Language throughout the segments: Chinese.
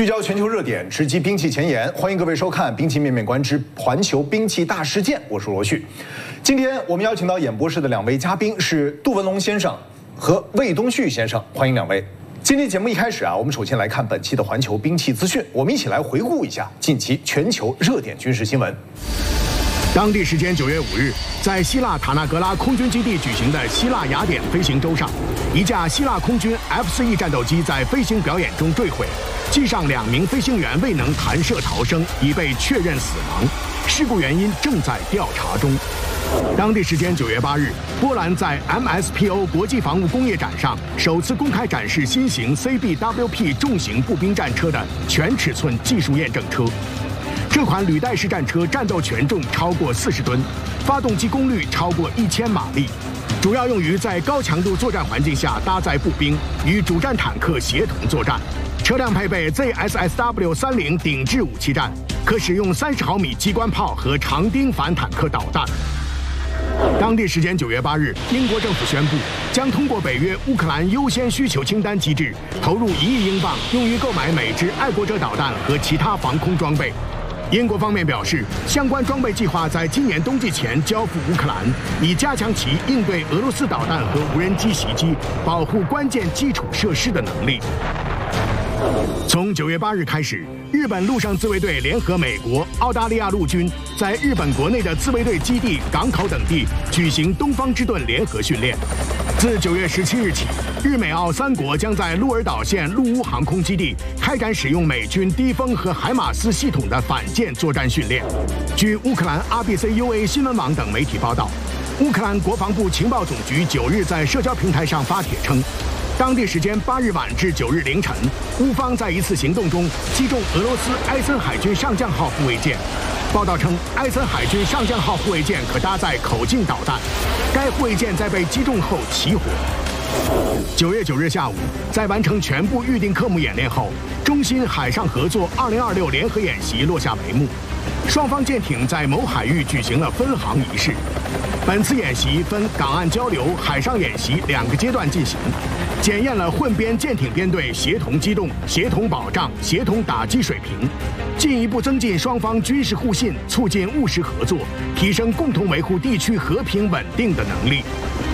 聚焦全球热点，直击兵器前沿，欢迎各位收看《兵器面面观之环球兵器大事件》，我是罗旭。今天我们邀请到演播室的两位嘉宾是杜文龙先生和魏东旭先生，欢迎两位。今天节目一开始我们首先来看本期的环球兵器资讯，我们一起来回顾一下近期全球热点军事新闻。 当地时间9月5日，在希腊塔纳格拉空军基地举行的希腊雅典飞行周上，一架希腊空军 F-4E 战斗机在飞行表演中坠毁，机上2名飞行员未能弹射逃生，已被确认死亡。事故原因正在调查中。当地时间9月8日，波兰在 MSPO 国际防务工业展上首次公开展示新型 CBWP 重型步兵战车的全尺寸技术验证车。这款履带式战车战斗权重超过40吨，发动机功率超过1000马力，主要用于在高强度作战环境下搭载步兵，与主战坦克协同作战。车辆配备 ZSSW-30 顶置武器站，可使用30毫米机关炮和长钉反坦克导弹。当地时间9月8日，英国政府宣布将通过北约乌克兰优先需求清单机制，投入1亿英镑，用于购买美制爱国者导弹和其他防空装备。英国方面表示，相关装备计划在今年冬季前交付乌克兰，以加强其应对俄罗斯导弹和无人机袭击、保护关键基础设施的能力。从9月8日开始，日本陆上自卫队联合美国、澳大利亚陆军，在日本国内的自卫队基地、港口等地举行东方之盾联合训练。自9月17日起，日美澳3国将在鹿儿岛县陆乌航空基地开展使用美军低风和海马斯系统的反舰作战训练。据乌克兰 RBCUA 新闻网等媒体报道，乌克兰国防部情报总局9日在社交平台上发帖称，当地时间8日晚至9日凌晨，乌方在一次行动中击中俄罗斯埃森海军上将号护卫舰。报道称，埃森海军上将号护卫舰可搭载口径导弹，该护卫舰在被击中后起火。9月9日下午，在完成全部预定科目演练后，中新海上合作2026联合演习落下帷幕。双方舰艇在某海域举行了分航仪式。本次演习分港岸交流、海上演习2个阶段进行，检验了混编舰艇编队协同机动、协同保障、协同打击水平，进一步增进双方军事互信，促进务实合作，提升共同维护地区和平稳定的能力。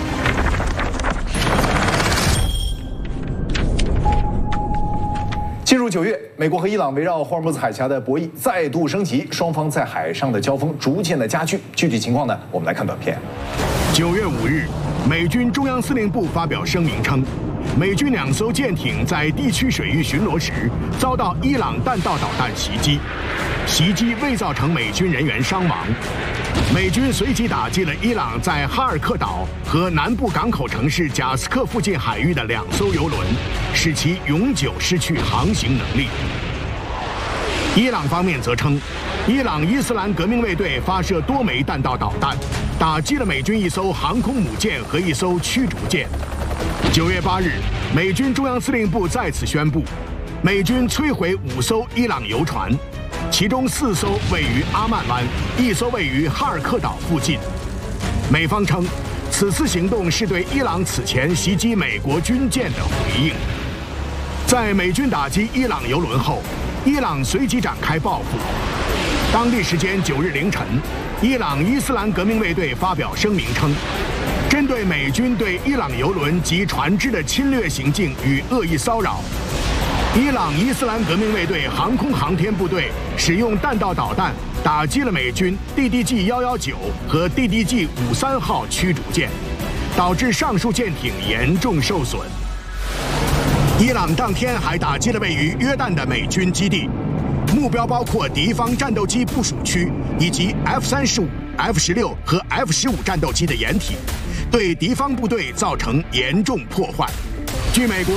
进入9月，美国和伊朗围绕霍尔木兹海峡的博弈再度升级，双方在海上的交锋逐渐的加剧。具体情况呢，我们来看短片。 9月5日，美军中央司令部发表声明称，美军2艘舰艇在地区水域巡逻时遭到伊朗弹道导弹袭击，袭击未造成美军人员伤亡。美军随即打击了伊朗在哈尔克岛和南部港口城市贾斯克附近海域的2艘油轮，使其永久失去航行能力。伊朗方面则称，伊朗伊斯兰革命卫队发射多枚弹道导弹，打击了美军1艘航空母舰和1艘驱逐舰。9月8日，美军中央司令部再次宣布，美军摧毁5艘伊朗油船，其中4艘位于阿曼湾，1艘位于哈尔克岛附近。美方称，此次行动是对伊朗此前袭击美国军舰的回应。在美军打击伊朗油轮后，伊朗随即展开报复。当地时间9日凌晨，伊朗伊斯兰革命卫队发表声明称，针对美军对伊朗油轮及船只的侵略行径与恶意骚扰，伊朗伊斯兰革命卫队航空航天部队使用弹道导弹打击了美军 DDG-119 和 DDG-53 号驱逐舰，导致上述舰艇严重受损。伊朗当天还打击了位于约旦的美军基地，目标包括敌方战斗机部署区以及 F-35、F-16 和 F-15战斗机的掩体，对敌方部队造成严重破坏。据美国